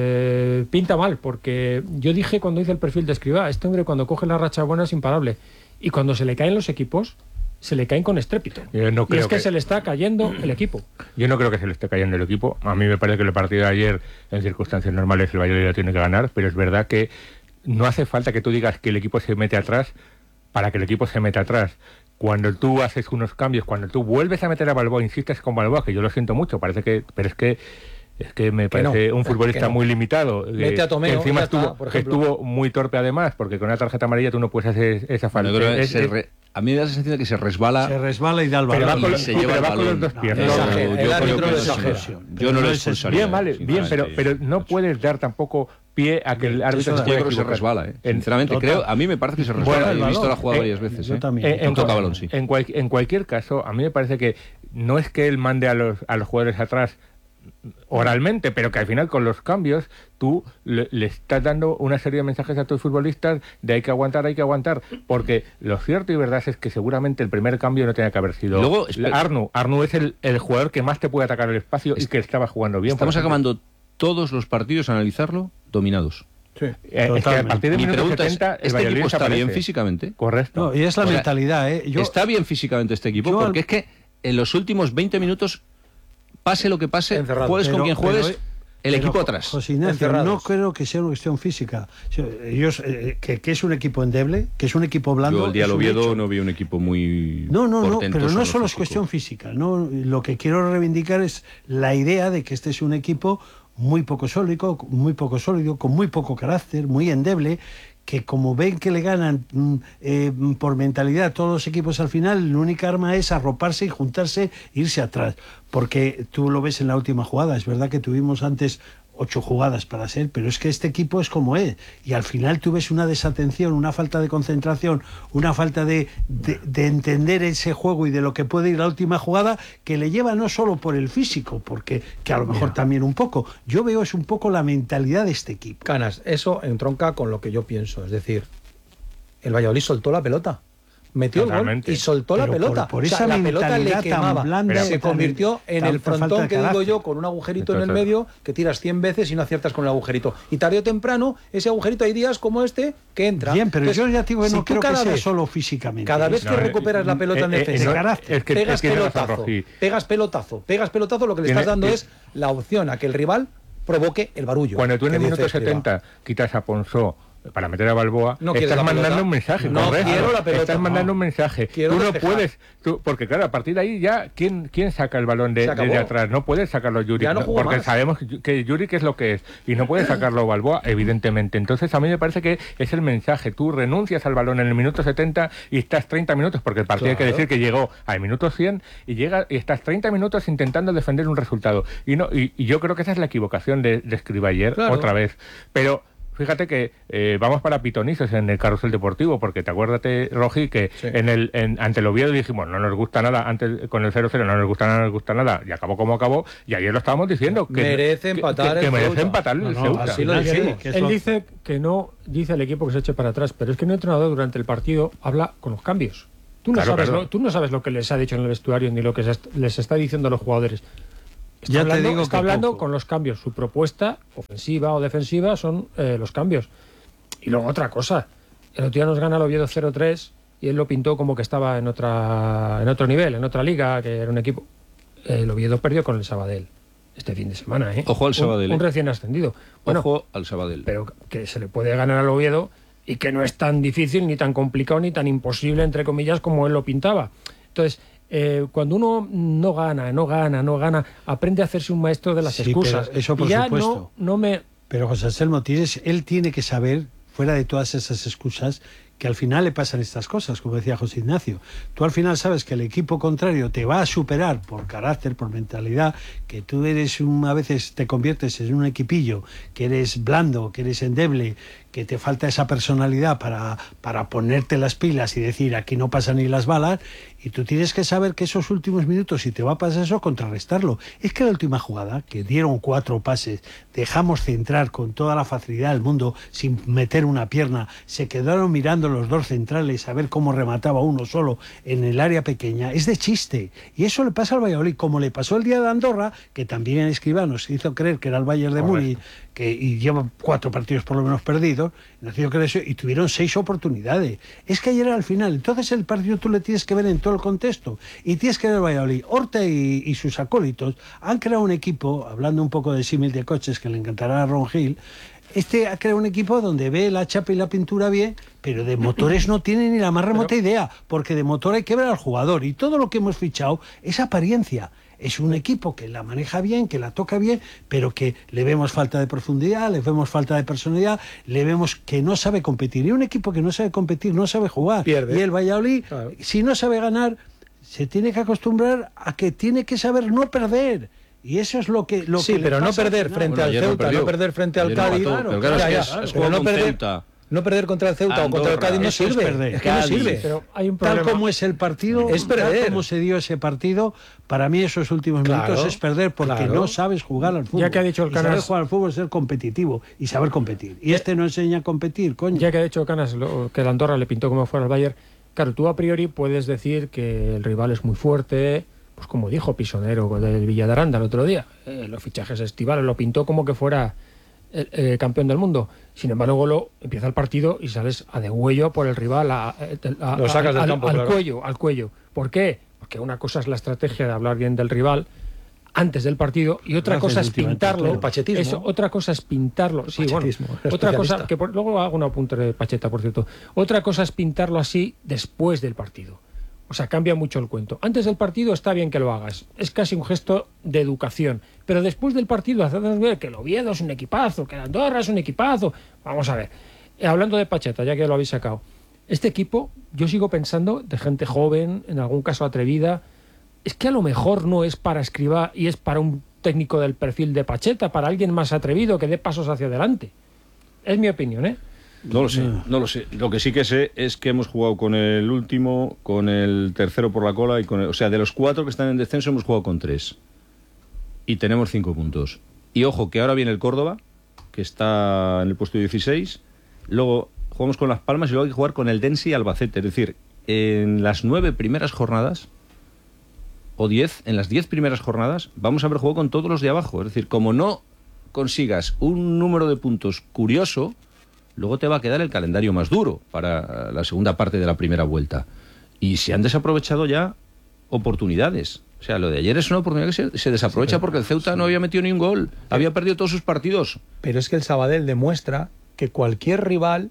[SPEAKER 1] eh, pinta mal, porque yo dije cuando hice el perfil de Escribá, este hombre cuando coge la racha buena es imparable, y cuando se le caen los equipos, se le caen con estrépito.
[SPEAKER 3] Yo no creo
[SPEAKER 1] y es que,
[SPEAKER 3] que
[SPEAKER 1] se le está cayendo el equipo.
[SPEAKER 3] Yo no creo que se le esté cayendo el equipo. A mí me parece que el partido de ayer, en circunstancias normales, el Valladolid lo tiene que ganar, pero es verdad que no hace falta que tú digas que el equipo se mete atrás para que el equipo se meta atrás. Cuando tú haces unos cambios, cuando tú vuelves a meter a Balboa, insistes con Balboa, que yo lo siento mucho, parece que, pero es que es que me parece que no, un futbolista no. muy limitado.
[SPEAKER 4] Mete a Tomeo,
[SPEAKER 3] que encima
[SPEAKER 4] está,
[SPEAKER 3] estuvo, que estuvo muy torpe además, porque con una tarjeta amarilla tú no puedes hacer esa falta.
[SPEAKER 16] No, es, es, re, a mí me da la sensación de que se resbala.
[SPEAKER 2] Se resbala y da el balón.
[SPEAKER 3] Pero va con,
[SPEAKER 16] y se lleva el balón.
[SPEAKER 3] Con los dos pies.
[SPEAKER 16] No,
[SPEAKER 3] no,
[SPEAKER 16] no,
[SPEAKER 3] yo,
[SPEAKER 16] el
[SPEAKER 3] creo que
[SPEAKER 16] es yo no lo expulsaría.
[SPEAKER 3] Bien, vale, bien, pero, pero no puedes dar tampoco pie a que el árbitro se
[SPEAKER 16] pueda se resbala, ¿eh? Sinceramente, creo, a mí me parece que se resbala. Bueno, he visto la jugada varias veces.
[SPEAKER 2] Yo
[SPEAKER 16] ¿eh?
[SPEAKER 2] también.
[SPEAKER 3] En, en,
[SPEAKER 16] toca balón, sí.
[SPEAKER 3] En, cual, en cualquier caso, a mí me parece que no es que él mande a los, a los jugadores atrás oralmente, pero que al final con los cambios tú le, le estás dando una serie de mensajes a tus futbolistas de hay que aguantar, hay que aguantar, porque lo cierto y verdad es que seguramente el primer cambio no tenía que haber sido
[SPEAKER 16] Luego,
[SPEAKER 3] Arnu. Arnu es el, el jugador que más te puede atacar el espacio es, y que estaba jugando bien.
[SPEAKER 16] Estamos acabando todos los partidos a analizarlo dominados.
[SPEAKER 2] Sí,
[SPEAKER 3] eh, es que a partir de
[SPEAKER 16] mi pregunta
[SPEAKER 3] setenta,
[SPEAKER 16] es, ¿este equipo está aparece. bien físicamente?
[SPEAKER 3] Correcto.
[SPEAKER 2] No, y es la
[SPEAKER 16] o sea,
[SPEAKER 2] mentalidad, ¿eh? Yo,
[SPEAKER 16] está bien físicamente este equipo, porque al... es que en los últimos veinte minutos, pase lo que pase, Encerrado. juegues pero, con quien juegues, pero, el equipo pero, atrás.
[SPEAKER 2] José Ignacio, no creo que sea una cuestión física. Ellos, eh, que, que es un equipo endeble, que es un equipo blando.
[SPEAKER 16] Yo el día lo Oviedo no vi un equipo muy.
[SPEAKER 2] No, no, no, pero no solo es cuestión física. No, lo que quiero reivindicar es la idea de que este es un equipo muy poco sólido, muy poco sólido, con muy poco carácter, muy endeble, que como ven que le ganan eh, por mentalidad todos los equipos al final, la única arma es arroparse y juntarse e irse atrás, porque tú lo ves en la última jugada, es verdad que tuvimos antes ocho jugadas para ser, pero es que este equipo es como es, y al final tú ves una desatención, una falta de concentración, una falta de, de, de entender ese juego y de lo que puede ir la última jugada, que le lleva no solo por el físico, porque que a lo mejor Mira. también un poco, yo veo es un poco la mentalidad de este equipo.
[SPEAKER 4] Canas, eso entronca con lo que yo pienso, es decir, el Valladolid soltó la pelota. metió
[SPEAKER 3] Totalmente.
[SPEAKER 4] el gol y soltó
[SPEAKER 2] Pero
[SPEAKER 4] la pelota.
[SPEAKER 2] por- por
[SPEAKER 4] O sea,
[SPEAKER 2] esa
[SPEAKER 4] la pelota le
[SPEAKER 2] mentalidad tan
[SPEAKER 4] quemaba.
[SPEAKER 2] blanda,
[SPEAKER 4] se
[SPEAKER 2] tan-
[SPEAKER 4] convirtió en el
[SPEAKER 2] tanta falta
[SPEAKER 4] frontón
[SPEAKER 2] de
[SPEAKER 4] que digo
[SPEAKER 2] carácter.
[SPEAKER 4] yo, con un agujerito en el
[SPEAKER 3] Entonces-
[SPEAKER 4] medio que tiras cien veces y no aciertas con el agujerito. Y tarde o temprano, ese agujerito, hay días como este que entra.
[SPEAKER 2] Bien, pero
[SPEAKER 4] Entonces,
[SPEAKER 2] yo ya digo que
[SPEAKER 4] si
[SPEAKER 2] no
[SPEAKER 4] tú
[SPEAKER 2] creo que
[SPEAKER 4] cada
[SPEAKER 2] sea
[SPEAKER 4] vez-
[SPEAKER 2] solo físicamente.
[SPEAKER 4] Cada vez
[SPEAKER 3] No,
[SPEAKER 4] que
[SPEAKER 3] eh,
[SPEAKER 4] recuperas la pelota en
[SPEAKER 3] eh, eh,
[SPEAKER 4] defensa,
[SPEAKER 3] no,
[SPEAKER 2] carácter.
[SPEAKER 3] es que-
[SPEAKER 4] pegas
[SPEAKER 3] es que tiene razón,
[SPEAKER 4] pelotazo,
[SPEAKER 3] Rogi.
[SPEAKER 4] pegas pelotazo, pegas pelotazo, lo que le
[SPEAKER 3] Tiene-
[SPEAKER 4] estás dando
[SPEAKER 3] tiene-
[SPEAKER 4] es la opción a que el rival provoque el barullo.
[SPEAKER 3] Cuando tú en
[SPEAKER 4] que
[SPEAKER 3] el
[SPEAKER 4] dice
[SPEAKER 3] minuto
[SPEAKER 4] Escribá.
[SPEAKER 3] setenta quitas a Ponsó para meter a Balboa,
[SPEAKER 4] No quieres
[SPEAKER 3] estás
[SPEAKER 4] la
[SPEAKER 3] mandando
[SPEAKER 4] pelota.
[SPEAKER 3] un mensaje.
[SPEAKER 4] No
[SPEAKER 3] correcto.
[SPEAKER 4] quiero la pelota,
[SPEAKER 3] Estás mandando
[SPEAKER 4] no.
[SPEAKER 3] un mensaje.
[SPEAKER 4] Quiero
[SPEAKER 3] tú no
[SPEAKER 4] despejar.
[SPEAKER 3] puedes, tú- porque claro, a partir de ahí ya, ¿quién, quién saca el balón de,
[SPEAKER 4] Se acabó.
[SPEAKER 3] desde atrás? No puedes sacarlo Yuri,
[SPEAKER 4] Ya no
[SPEAKER 3] no,
[SPEAKER 4] juega
[SPEAKER 3] porque
[SPEAKER 4] más.
[SPEAKER 3] sabemos que, que Yuri es lo que es, y no puedes sacarlo Balboa, evidentemente. Entonces a mí me parece que es el mensaje. Tú renuncias al balón en el minuto setenta y estás treinta minutos, porque el partido hay que
[SPEAKER 4] Claro.
[SPEAKER 3] decir que llegó al minuto cien y llega y estás treinta minutos intentando defender un resultado. Y no y, y yo creo que esa es la equivocación de, de Escribá ayer,
[SPEAKER 4] Claro.
[SPEAKER 3] otra vez. Pero fíjate que eh, vamos para pitonizos en el carrusel deportivo, porque te acuérdate, Rogi, que
[SPEAKER 4] Sí.
[SPEAKER 3] en el en, ante el Oviedo dijimos, no nos gusta nada, antes con el cero cero no nos gusta nada, no nos gusta nada, y acabó como acabó, y ayer lo estábamos diciendo, que
[SPEAKER 4] Merece
[SPEAKER 3] que-
[SPEAKER 4] empatar
[SPEAKER 3] que, que
[SPEAKER 4] el
[SPEAKER 3] merece
[SPEAKER 4] Ceuta.
[SPEAKER 3] empatar el
[SPEAKER 2] No, no,
[SPEAKER 3] Ceuta.
[SPEAKER 2] así lo
[SPEAKER 3] Nadie-
[SPEAKER 2] dijimos. que es
[SPEAKER 1] Él
[SPEAKER 2] lo-
[SPEAKER 1] dice que no, dice el equipo que se eche para atrás, pero es que un entrenador durante el partido habla con los cambios. Tú no,
[SPEAKER 3] Claro,
[SPEAKER 1] sabes,
[SPEAKER 3] claro.
[SPEAKER 1] Lo, tú no sabes lo que les ha dicho en el vestuario ni lo que se est- les está diciendo a los jugadores. Está
[SPEAKER 2] Ya te
[SPEAKER 1] hablando,
[SPEAKER 2] digo
[SPEAKER 1] está
[SPEAKER 2] que
[SPEAKER 1] hablando
[SPEAKER 2] poco.
[SPEAKER 1] con los cambios. Su propuesta, ofensiva o defensiva, son eh, los cambios. Y luego otra cosa. El otro día nos gana el Oviedo cero tres y él lo pintó como que estaba en otra en otro nivel, en otra liga, que era un equipo. El Oviedo perdió con el Sabadell este fin de semana, ¿eh?
[SPEAKER 16] Ojo al
[SPEAKER 1] Un-
[SPEAKER 16] Sabadell,
[SPEAKER 1] Un,
[SPEAKER 16] ¿eh?
[SPEAKER 1] recién ascendido. Bueno,
[SPEAKER 16] Ojo al Sabadell.
[SPEAKER 1] pero que se le puede ganar al Oviedo y que no es tan difícil, ni tan complicado, ni tan imposible, entre comillas, como él lo pintaba. Entonces, eh, cuando uno no gana, no gana, no gana, aprende a hacerse un maestro de las
[SPEAKER 2] Sí,
[SPEAKER 1] excusas.
[SPEAKER 2] pero eso por
[SPEAKER 1] y ya
[SPEAKER 2] supuesto.
[SPEAKER 1] no, no me...
[SPEAKER 2] Pero José Anselmo, tienes, él tiene que saber, fuera de todas esas excusas, que al final le pasan estas cosas, como decía José Ignacio. Tú al final sabes que el equipo contrario te va a superar por carácter, por mentalidad, que tú eres un, a veces te conviertes en un equipillo, que eres blando, que eres endeble, que te falta esa personalidad para, para ponerte las pilas y decir aquí no pasan ni las balas, y tú tienes que saber que esos últimos minutos, si te va a pasar eso, contrarrestarlo. Es que la última jugada, que dieron cuatro pases, dejamos centrar con toda la facilidad del mundo, sin meter una pierna, se quedaron mirando los dos centrales a ver cómo remataba uno solo en el área pequeña, es de chiste. Y eso le pasa al Valladolid, como le pasó el día de Andorra, que también Escribá nos hizo creer que era el Bayern de Múnich, que y lleva cuatro partidos por lo menos perdidos, nos hizo creer eso, y tuvieron seis oportunidades. Es que ayer era al final, entonces el partido tú le tienes que ver en todo el contexto, y tienes que ver el Valladolid. Horta y, y sus acólitos han creado un equipo, hablando un poco de símil de coches que le encantará a Ron Hill. Este ha creado un equipo donde ve la chapa y la pintura bien, pero de motores no tiene ni la más remota idea, porque de motor hay que ver al jugador, y todo lo que hemos fichado es apariencia. Es un equipo que la maneja bien, que la toca bien, pero que le vemos falta de profundidad, le vemos falta de personalidad, le vemos que no sabe competir. Y un equipo que no sabe competir, no sabe jugar.
[SPEAKER 4] Pierde.
[SPEAKER 2] Y el Valladolid,
[SPEAKER 4] Claro.
[SPEAKER 2] si no sabe ganar, se tiene que acostumbrar a que tiene que saber no perder. Y eso es lo que lo
[SPEAKER 4] sí,
[SPEAKER 2] que le
[SPEAKER 4] pero no
[SPEAKER 2] pasa al
[SPEAKER 4] perder
[SPEAKER 2] final.
[SPEAKER 4] frente
[SPEAKER 16] Bueno,
[SPEAKER 4] al
[SPEAKER 16] ayer no
[SPEAKER 4] Ceuta, no,
[SPEAKER 16] perdió.
[SPEAKER 4] perder frente al
[SPEAKER 16] Ayer no
[SPEAKER 4] Cádiz.
[SPEAKER 16] empató,
[SPEAKER 4] Claro,
[SPEAKER 16] pero claro,
[SPEAKER 4] ya,
[SPEAKER 16] es que
[SPEAKER 4] ya,
[SPEAKER 16] es-
[SPEAKER 4] pero
[SPEAKER 16] es juego
[SPEAKER 4] no
[SPEAKER 16] con
[SPEAKER 4] perder,
[SPEAKER 16] Ceuta.
[SPEAKER 4] no perder contra el Ceuta o contra el
[SPEAKER 16] Andorra.
[SPEAKER 4] Cádiz no
[SPEAKER 2] Eso es
[SPEAKER 4] sirve.
[SPEAKER 2] perder.
[SPEAKER 4] Es que no
[SPEAKER 2] Cádiz.
[SPEAKER 4] sirve.
[SPEAKER 1] Pero hay un
[SPEAKER 2] Tal
[SPEAKER 1] problema.
[SPEAKER 2] como es el partido,
[SPEAKER 4] Es
[SPEAKER 2] tal
[SPEAKER 4] perder.
[SPEAKER 2] como se dio ese partido, para mí esos últimos
[SPEAKER 4] Claro,
[SPEAKER 2] minutos es perder porque
[SPEAKER 4] claro.
[SPEAKER 2] no sabes jugar al fútbol.
[SPEAKER 1] Ya que ha dicho el
[SPEAKER 2] Y saber
[SPEAKER 1] Canas-
[SPEAKER 2] jugar al fútbol es ser competitivo y saber competir. Y este no enseña a competir, coño.
[SPEAKER 1] Ya que ha dicho Canas lo, que el Andorra le pintó como fuera al Bayern, claro, tú a priori puedes decir que el rival es muy fuerte, pues como dijo Pisonero del Villa de Aranda el otro día, eh, los fichajes estivales lo pintó como que fuera el, eh, campeón del mundo. Sin embargo, luego empieza el partido y sales a degüello por el rival, a, a- a-
[SPEAKER 4] Lo sacas del
[SPEAKER 1] al,
[SPEAKER 4] campo,
[SPEAKER 1] al
[SPEAKER 4] claro.
[SPEAKER 1] cuello, al cuello. ¿Por qué? Porque una cosa es la estrategia de hablar bien del rival antes del partido y otra
[SPEAKER 2] Gracias,
[SPEAKER 1] cosa es
[SPEAKER 2] últimamente,
[SPEAKER 1] pintarlo.
[SPEAKER 2] el
[SPEAKER 4] pachetismo.
[SPEAKER 1] Eso, otra cosa es pintarlo. Sí, bueno,
[SPEAKER 4] pachetismo, el
[SPEAKER 1] otra cosa
[SPEAKER 4] especialista.
[SPEAKER 1] que por- luego hago un apunte de Pacheta, por cierto. Otra cosa es pintarlo así después del partido. O sea, cambia mucho el cuento. Antes del partido está bien que lo hagas. Es casi un gesto de educación. Pero después del partido hacernos ver que el Oviedo es un equipazo, que el Andorra es un equipazo. Vamos a ver. Eh, hablando de Pacheta, ya que lo habéis sacado. Este equipo, yo sigo pensando, de gente joven, en algún caso atrevida, es que a lo mejor no es para Escribá y es para un técnico del perfil de Pacheta, para alguien más atrevido que dé pasos hacia adelante. Es mi opinión, ¿eh?
[SPEAKER 16] No lo sé, no lo sé. Lo que sí que sé es que hemos jugado con el último, con el tercero por la cola y con el, o sea, de los cuatro que están en descenso hemos jugado con tres. Y tenemos cinco puntos. Y ojo, que ahora viene el Córdoba, que está en el puesto dieciséis. Luego jugamos con Las Palmas y luego hay que jugar con el Densi y Albacete. Es decir, en las nueve primeras jornadas, o diez, en las diez primeras jornadas, vamos a ver juego con todos los de abajo. Es decir, como no consigas un número de puntos curioso, luego te va a quedar el calendario más duro para la segunda parte de la primera vuelta. Y se han desaprovechado ya oportunidades. O sea, lo de ayer es una oportunidad que se, se desaprovecha, sí, porque el Ceuta sí. no había metido ni un gol. Sí. Había perdido todos sus partidos.
[SPEAKER 4] Pero es que el Sabadell demuestra que cualquier rival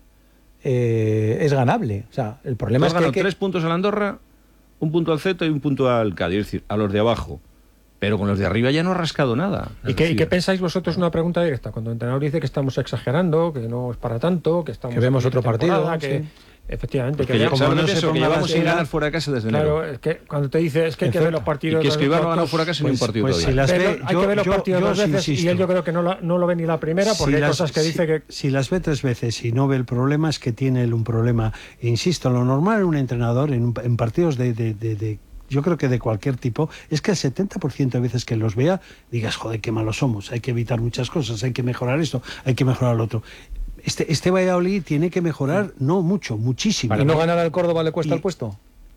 [SPEAKER 4] eh, es ganable. O sea, el problema
[SPEAKER 16] Entonces,
[SPEAKER 4] es que,
[SPEAKER 16] ganó
[SPEAKER 4] que...
[SPEAKER 16] tres puntos al Andorra, un punto al Ceuta y un punto al Cádiz. Es decir, a los de abajo. Pero con los de arriba ya no ha rascado nada.
[SPEAKER 1] ¿Y qué, ¿Y qué pensáis vosotros? Una pregunta directa. Cuando el entrenador dice que estamos exagerando, que no es para tanto, que estamos...
[SPEAKER 4] Que vemos otro partido,
[SPEAKER 1] que...
[SPEAKER 4] sí.
[SPEAKER 1] Efectivamente,
[SPEAKER 16] que, ya, como no se eso, que llevamos sin ganar fuera de casa desde enero.
[SPEAKER 1] Claro, es que cuando te dice es que hay que ver los partidos...
[SPEAKER 16] Y que Escribá no ha ganado fuera de casa pues, ni un partido
[SPEAKER 2] pues
[SPEAKER 16] todavía.
[SPEAKER 2] Si las ve,
[SPEAKER 1] hay
[SPEAKER 2] yo,
[SPEAKER 1] que ver los
[SPEAKER 2] yo,
[SPEAKER 1] partidos
[SPEAKER 2] yo,
[SPEAKER 1] dos
[SPEAKER 2] yo
[SPEAKER 1] veces
[SPEAKER 2] insisto.
[SPEAKER 1] y él yo creo que no lo, no lo ve ni la primera porque
[SPEAKER 2] si
[SPEAKER 1] hay
[SPEAKER 2] las,
[SPEAKER 1] cosas que
[SPEAKER 2] si,
[SPEAKER 1] dice que...
[SPEAKER 2] Si las ve tres veces y no ve el problema, es que tiene él un problema. E insisto, lo normal en un entrenador, en, en partidos de... de, de, de yo creo que de cualquier tipo, es que el setenta por ciento de veces que los vea, digas, joder, qué malos somos, hay que evitar muchas cosas, hay que mejorar esto, hay que mejorar lo otro. Este, este Valladolid tiene que mejorar, no mucho, muchísimo.
[SPEAKER 4] ¿Y no ganar al Córdoba le cuesta y, el puesto?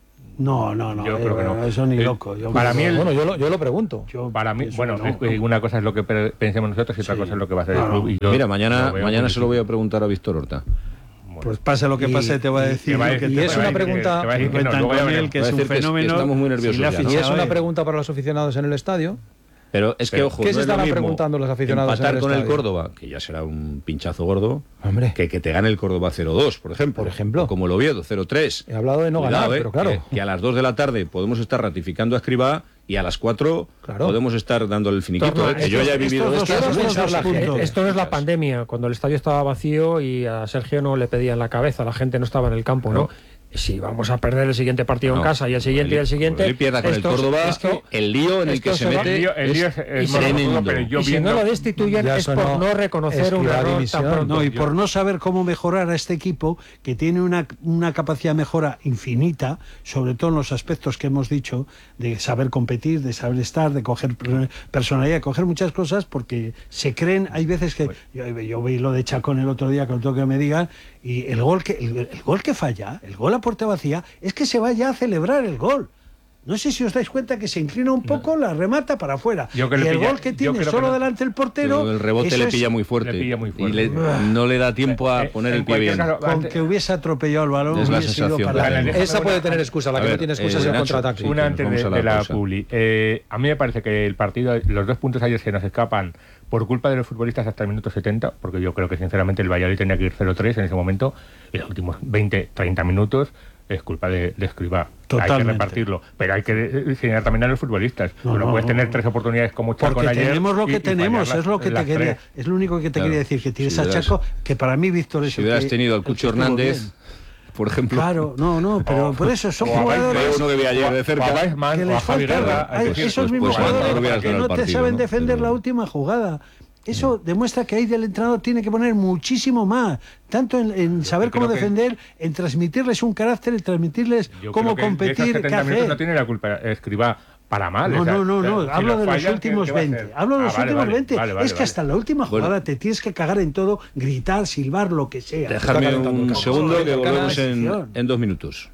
[SPEAKER 2] No, no, no,
[SPEAKER 3] yo
[SPEAKER 2] eh,
[SPEAKER 3] creo que no.
[SPEAKER 2] Eso ni
[SPEAKER 3] eh,
[SPEAKER 2] loco. Yo
[SPEAKER 3] para mí, el,
[SPEAKER 4] bueno, yo lo, yo lo pregunto.
[SPEAKER 2] Yo
[SPEAKER 3] para mí, bueno,
[SPEAKER 2] no,
[SPEAKER 3] es, no. una cosa es lo que pensemos nosotros y otra sí. cosa es lo que va a hacer el club. Y yo
[SPEAKER 16] Mira, mañana, mañana se lo voy a preguntar a Víctor Horta.
[SPEAKER 2] Pues pase lo que pase, te va a decir.
[SPEAKER 4] Y,
[SPEAKER 2] que
[SPEAKER 4] y
[SPEAKER 2] te
[SPEAKER 4] es una pregunta.
[SPEAKER 2] Que, que, que, no, él, que es un fenómeno.
[SPEAKER 16] Que estamos muy nerviosos.
[SPEAKER 2] Si
[SPEAKER 16] ya, ¿no?
[SPEAKER 4] Y es una pregunta para los aficionados en el estadio.
[SPEAKER 16] Pero es que,
[SPEAKER 4] Pero,
[SPEAKER 16] ojo,
[SPEAKER 4] ¿qué
[SPEAKER 16] no
[SPEAKER 4] se
[SPEAKER 16] es lo
[SPEAKER 4] estarán
[SPEAKER 16] mismo
[SPEAKER 4] preguntando los aficionados
[SPEAKER 16] empatar
[SPEAKER 4] en el
[SPEAKER 16] con
[SPEAKER 4] estadio?
[SPEAKER 16] el Córdoba, que ya será un pinchazo gordo,
[SPEAKER 4] Hombre.
[SPEAKER 16] que que te gane el Córdoba cero dos, por ejemplo.
[SPEAKER 4] Por ejemplo.
[SPEAKER 16] O como el Oviedo, cero tres.
[SPEAKER 4] He hablado de no
[SPEAKER 16] Cuidado,
[SPEAKER 4] ganar,
[SPEAKER 16] eh,
[SPEAKER 4] pero claro.
[SPEAKER 16] Que, que a las dos de la tarde podemos estar ratificando a Escribá y a las cuatro claro. podemos estar dándole el finiquito.
[SPEAKER 1] Torno,
[SPEAKER 16] eh, que yo ya he vivido esto.
[SPEAKER 1] Esto, esto no es la pandemia, cuando el estadio estaba vacío y a Sergio no le pedían la cabeza, la gente no estaba en el campo, ¿no? ¿no? Si vamos a perder el siguiente partido no, en casa y el siguiente el, y el siguiente...
[SPEAKER 16] El pierda con
[SPEAKER 1] esto,
[SPEAKER 16] el Córdoba,
[SPEAKER 1] esto,
[SPEAKER 16] el lío en el que se mete
[SPEAKER 3] el lío, el lío es, es, es tremendo. Pero yo
[SPEAKER 1] y
[SPEAKER 3] viendo,
[SPEAKER 1] si no lo destituyen es por no, no reconocer un error tan pronto.
[SPEAKER 2] No, y por no saber cómo mejorar a este equipo, que tiene una, una capacidad de mejora infinita, sobre todo en los aspectos que hemos dicho, de saber competir, de saber estar, de coger personalidad, de coger muchas cosas, porque se creen, hay veces que... Yo, yo vi lo de Chacón el otro día, que lo que me digan, y el gol que, el, el gol que falla, el gol a puerta vacía, es que se vaya a celebrar el gol. No sé si os dais cuenta que se inclina un poco, no. la remata para afuera.
[SPEAKER 3] Yo que
[SPEAKER 2] y el
[SPEAKER 3] pilla,
[SPEAKER 2] gol que tiene solo que no. delante el portero...
[SPEAKER 16] El rebote le pilla, es, muy fuerte,
[SPEAKER 3] le pilla muy fuerte.
[SPEAKER 16] Y le, no le da tiempo a poner eh, el pie bien.
[SPEAKER 2] Caso, con antes, que hubiese atropellado el balón...
[SPEAKER 16] Es la sensación.
[SPEAKER 2] Para
[SPEAKER 4] la, esa puede tener excusa, la que ver, no tiene excusa eh, es el contraataque.
[SPEAKER 3] Una antes de, de la publi. Eh, a mí me parece que el partido, los dos puntos ayer se nos escapan por culpa de los futbolistas hasta el minuto setenta, porque yo creo que sinceramente el Valladolid tenía que ir cero tres en ese momento, y los últimos veinte, treinta minutos es culpa de, de Escribá. Hay que repartirlo, pero hay que enseñar también a los futbolistas. No, no puedes no, tener no. tres oportunidades como Chaco
[SPEAKER 2] Porque
[SPEAKER 3] ayer.
[SPEAKER 2] Tenemos lo que
[SPEAKER 3] y,
[SPEAKER 2] tenemos,
[SPEAKER 3] y
[SPEAKER 2] es lo que te quería, es lo único que te claro. quería decir, que tienes si a Chaco, que para mí Víctor es
[SPEAKER 16] si hubieras
[SPEAKER 2] que,
[SPEAKER 16] tenido al Cucho Hernández, bien. por ejemplo.
[SPEAKER 2] Claro, no, no, pero oh, por eso son jugadores
[SPEAKER 16] uno que vi ayer de cerca,
[SPEAKER 2] que les falta, hay esos mismos jugadores que no te saben defender la última jugada. Eso demuestra que ahí del entrenador tiene que poner muchísimo más, tanto en, en saber cómo defender, en transmitirles un carácter, en transmitirles cómo competir, qué hacer.
[SPEAKER 3] No tiene la culpa Escribá para mal.
[SPEAKER 2] No,
[SPEAKER 3] o sea,
[SPEAKER 2] no, no, no.
[SPEAKER 3] Si
[SPEAKER 2] hablo de
[SPEAKER 3] fallan,
[SPEAKER 2] los últimos
[SPEAKER 3] ¿qué, qué
[SPEAKER 2] veinte. Hablo de
[SPEAKER 3] ah,
[SPEAKER 2] los
[SPEAKER 3] vale,
[SPEAKER 2] últimos
[SPEAKER 3] vale,
[SPEAKER 2] veinte.
[SPEAKER 3] Vale, vale,
[SPEAKER 2] es que
[SPEAKER 3] vale.
[SPEAKER 2] hasta en la última jugada bueno. te tienes que cagar en todo, gritar, silbar, lo que sea.
[SPEAKER 16] Dejarme un segundo que volvemos en, en dos minutos.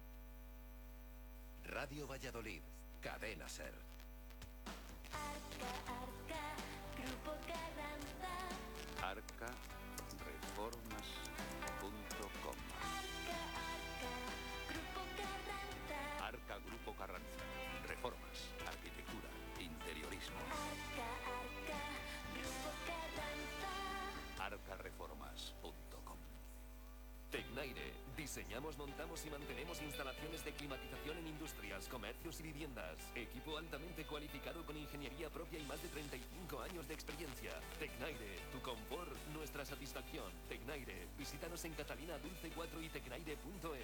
[SPEAKER 21] Radio Valladolid, Cadena Ser. Arca Reformas punto com. Arca Grupo Carranza. Reformas, arquitectura, interiorismo. Arca Reformas punto com. Tecnaire. Diseñamos, montamos y mantenemos instalaciones de climatización en industrias, comercios y viviendas. Equipo altamente cualificado con ingeniería propia y más de treinta y cinco años de experiencia. Tecnaire, tu confort, nuestra satisfacción. Tecnaire, visítanos en Catalina Dulce cuatro y tecnaire punto es.